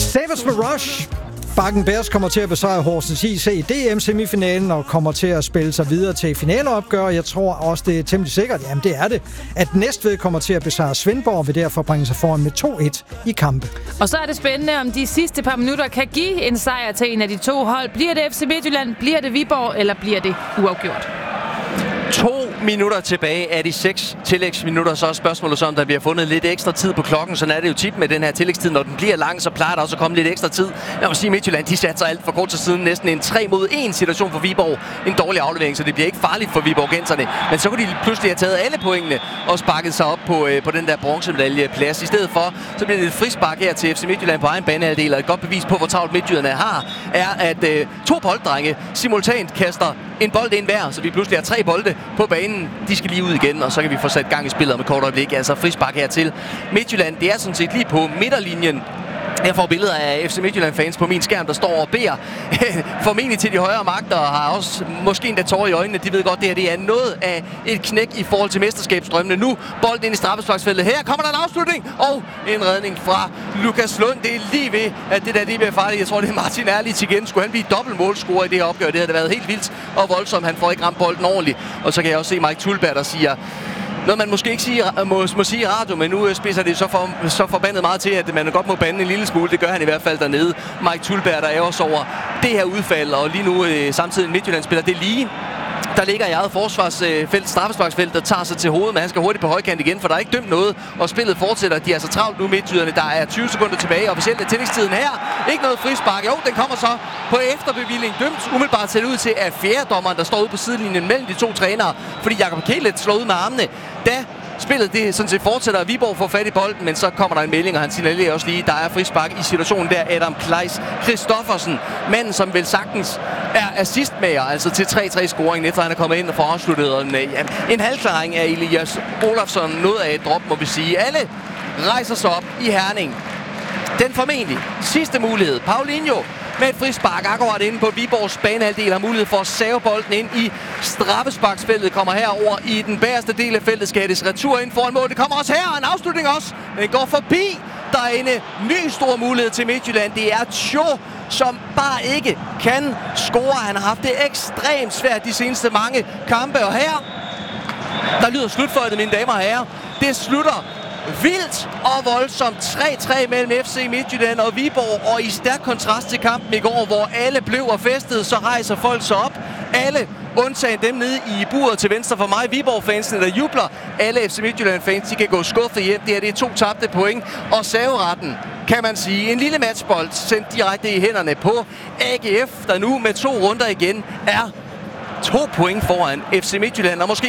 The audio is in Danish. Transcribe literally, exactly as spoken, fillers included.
Save Us med Rush. Bakken Bears kommer til at besejre Horsens I C i D M-semifinalen og kommer til at spille sig videre til finaleopgør. Jeg tror også, det er temmelig sikkert, jamen det er det, at Næstved kommer til at besejre Svendborg og vil derfor bringe sig foran med to et i kampe. Og så er det spændende, om de sidste par minutter kan give en sejr til en af de to hold. Bliver det F C Midtjylland, bliver det Viborg, eller bliver det uafgjort? To minutter tilbage af de seks tillægsminutter, så er spørgsmålet så, om der bliver fundet lidt ekstra tid på klokken. Sådan er det jo tit med den her tillægstid. Når den bliver lang, så plejer der også at komme lidt ekstra tid. Jeg må sige, Midtjylland, de satte sig alt for kort til siden. Næsten en tre mod en situation for Viborg. En dårlig aflevering, så det bliver ikke farligt for Viborgenserne. Men så kunne de pludselig have taget alle pointene og sparket sig op på, øh, på den der bronzemedaljeplads. I stedet for, så bliver det et frispark her til F C Midtjylland på egen banehalvdel. Og et godt bevis på, hvor travlt Midtjylland har, er, at øh, to bolddrenge simultant kaster en bold ind hver, så vi pludselig har tre bolde på banen. De skal lige ud igen, og så kan vi få sat gang i spillet med kort øjeblik. Altså frispark her til Midtjylland. Det er sådan set lige på midterlinjen. Jeg får billeder af F C Midtjylland-fans på min skærm, der står og beder formentlig til de højere magter, og har også måske endda tårer i øjnene. De ved godt, det her det er noget af et knæk i forhold til mesterskabsdrømmene. Nu bolden ind i straffesparksfeltet. Her kommer der en afslutning, og en redning fra Lukas Lund. Det er lige ved, at det der det bliver farligt. Jeg tror, det er Martin Erlich igen. Skulle han blive dobbeltmålscorer i det her opgør? Det havde været helt vildt og voldsomt. Han får ikke ramt bolden ordentligt. Og så kan jeg også se Mike Tulberg, der siger noget, man måske ikke sige, må, må sige i radio, men nu spidser det så, for, så forbandet meget til, at man godt må bande en lille smule. Det gør han i hvert fald dernede. Mike Tulberg, der er også over det her udfald, og lige nu øh, samtidig Midtjylland spiller det lige. Der ligger i eget forsvarsfelt, straffesparksfelt, der tager sig til hovedet, men han skal hurtigt på højkant igen, for der er ikke dømt noget, og spillet fortsætter. De er så travlt nu, midtjyderne. Der er tyve sekunder tilbage, officielt er tillægstiden her. Ikke noget frispark. Jo, den kommer så på efterbevilling. Dømt umiddelbart ser det ud til, at fjerdedommeren, der står ude på sidelinjen mellem de to trænere, fordi Jakob Kjelet slår ud med armene, da spillet det sådan set fortsætter, Viborg får fat i bolden, men så kommer der en melding, og han signalerer også lige, der er frispark i situationen der. Adam Kleis Christoffersen, manden som vel sagtens er assistmager, altså til tre tre scoringen, efter han er kommet ind og får afsluttet en, ja, en halvklaring af Elias Olafsson. Noget af et drop, må vi sige. Alle rejser sig op i Herning. Den formentlig sidste mulighed. Paulinho med et frispark akkurat inde på Viborgs banehalvdel har mulighed for at save bolden ind i straffesparksfeltet. Kommer herover i den bagerste del af feltet. Skal hættes retur ind foran mål. Det kommer også her. En afslutning også. Den går forbi. Der er en ny stor mulighed til Midtjylland. Det er Cho, som bare ikke kan score. Han har haft det ekstremt svært de seneste mange kampe. Og her, der lyder slutføjtet, mine damer og herrer. Det slutter vildt og voldsomt tre tre mellem F C Midtjylland og Viborg, og i stærk kontrast til kampen i går, hvor alle blev og festede, så rejser folk sig op. Alle, undtagen dem nede i buret til venstre for mig, Viborg-fansene, der jubler. Alle F C Midtjylland-fans, de kan gå skuffet hjem. Det her, det er to tabte point, og serveretten, kan man sige, en lille matchbold sendt direkte i hænderne på A G F, der nu med to runder igen er to point foran F C Midtjylland, og måske